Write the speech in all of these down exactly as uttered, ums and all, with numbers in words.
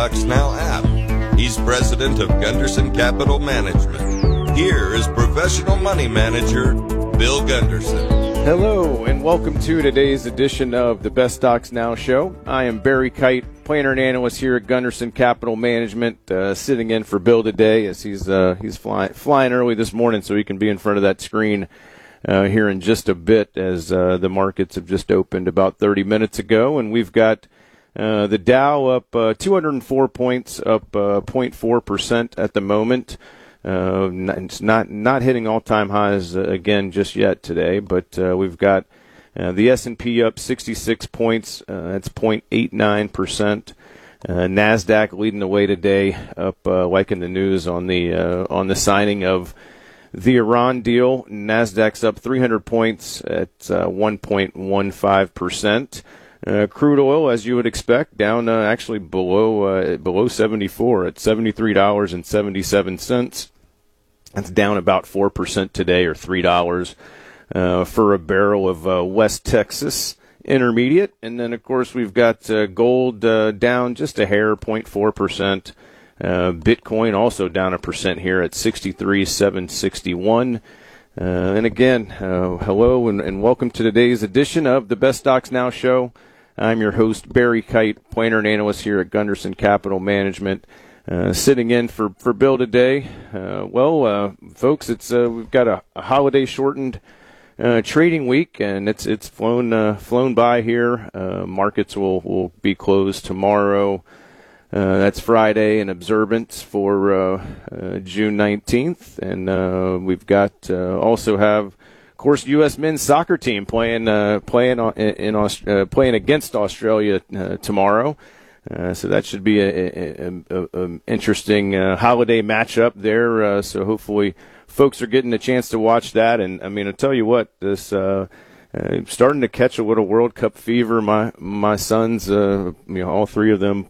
Stocks Now app. He's president of Gunderson Capital Management. Here is professional money manager Bill Gunderson. Hello, and welcome to today's edition of the Best Stocks Now show. I am Barry Kite, planner and analyst here at Gunderson Capital Management, uh, sitting in for Bill today as he's uh, he's flying flying early this morning so he can be in front of that screen uh, here in just a bit as uh, the markets have just opened about thirty minutes ago, and we've got uh, the Dow up uh, two hundred four points, up uh, zero point four percent at the moment. Uh, it's not not hitting all-time highs uh, again just yet today, but uh, we've got uh, the S and P up sixty-six points. Uh, that's zero point eight nine percent. Uh, NASDAQ leading the way today, up uh, like in the news on the uh, on the signing of the Iran deal. NASDAQ's up three hundred points at uh, one point one five percent. Uh, crude oil, as you would expect, down uh, actually below uh, below seventy-four at seventy-three dollars and seventy-seven cents. That's down about four percent today, or three dollars uh, for a barrel of uh, West Texas Intermediate. And then, of course, we've got uh, gold uh, down just a hair, zero point four percent. Uh, Bitcoin also down a percent here at sixty-three thousand seven hundred sixty-one. Uh, and again, uh, hello and, and welcome to today's edition of the Best Stocks Now show. I'm your host, Barry Kite, planner and analyst here at Gunderson Capital Management. Uh, sitting in for, for Bill today. Uh, well, uh, folks, it's uh, we've got a, a holiday shortened uh, trading week, and it's it's flown uh, flown by here. Uh, markets will, will be closed tomorrow. Uh, that's Friday, an observance for uh, uh, June nineteenth, and uh, we've got uh, also have, of course, U S men's soccer team playing uh, playing in, in Aust- uh, playing against Australia uh, tomorrow. Uh, so that should be a, a, a, a interesting uh, holiday matchup there. Uh, so hopefully folks are getting a chance to watch that. And I mean, I'll tell you what, this uh, uh, starting to catch a little World Cup fever. My my sons, uh, you know, all three of them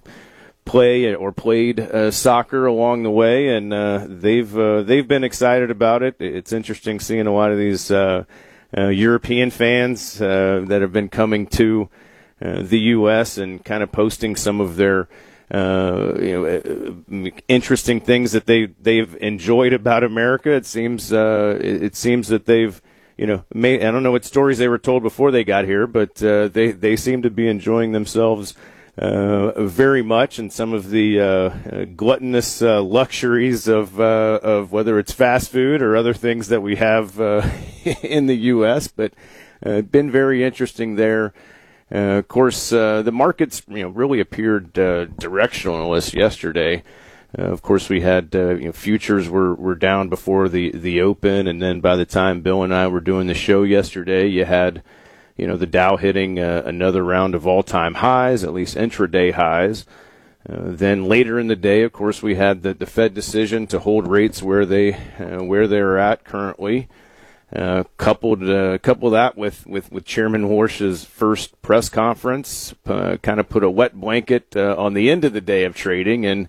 play or played uh, soccer along the way, and uh, they've uh, they've been excited about it. It's interesting seeing a lot of these uh, uh, European fans uh, that have been coming to Uh, the U S and kind of posting some of their uh, you know uh, interesting things that they they've enjoyed about America. It seems uh, it, it seems that they've you know may, I don't know what stories they were told before they got here, but uh, they they seem to be enjoying themselves uh, very much, and some of the uh, uh, gluttonous uh, luxuries of uh, of whether it's fast food or other things that we have uh, in the U S. But uh, been very interesting there. Uh, of course, uh, the markets, you know, really appeared uh, directionless yesterday. Uh, of course, we had uh, you know, futures were, were down before the, the open, and then by the time Bill and I were doing the show yesterday, you had, you know, the Dow hitting uh, another round of all-time highs, at least intraday highs. Uh, then later in the day, of course, we had the, the Fed decision to hold rates where they uh, where they're at currently. Uh, coupled uh, couple that with, with, with Chairman Warsh's first press conference, uh, kind of put a wet blanket uh, on the end of the day of trading, and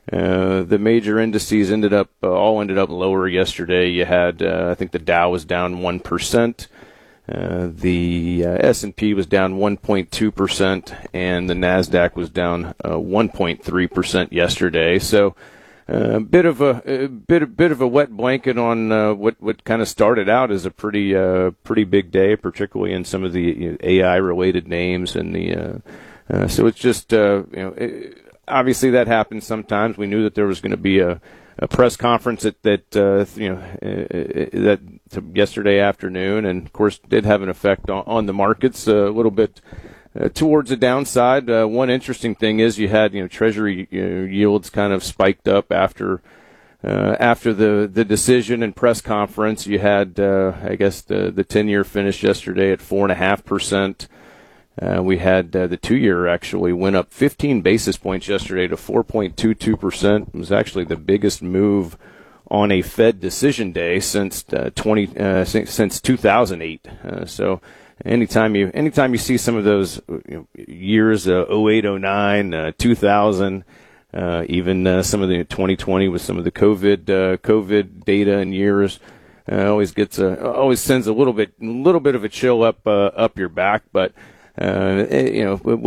uh, the major indices ended up uh, all ended up lower yesterday. You had uh, I think the Dow was down one percent, uh, the uh, S and P was down one point two percent, and the NASDAQ was down uh, one point three percent yesterday. So. A uh, bit of a, a bit, a bit of a wet blanket on uh, what what kind of started out as a pretty uh, pretty big day, particularly in some of the you know, A I related names, and the uh, uh, so it's just uh, you know it, obviously that happens sometimes. We knew that there was going to be a, a press conference that that uh, you know uh, that yesterday afternoon, and of course did have an effect on, on the markets uh, a little bit. Uh, towards the downside. Uh, one interesting thing is you had, you know, Treasury you know, yields kind of spiked up after uh, after the, the decision and press conference. You had, uh, I guess, the the ten-year finished yesterday at four point five percent. Uh, we had uh, the two-year actually went up fifteen basis points yesterday to four point two two percent. It was actually the biggest move on a Fed decision day since uh, twenty uh, since, since two thousand eight. Uh, so. Anytime you, anytime you see some of those you know, years, uh, oh eight, oh nine, uh, two thousand, uh, even uh, some of the twenty twenty with some of the COVID, uh, COVID data and years, uh, always gets a, always sends a little bit, a little bit of a chill up, uh, up your back. But uh, you know,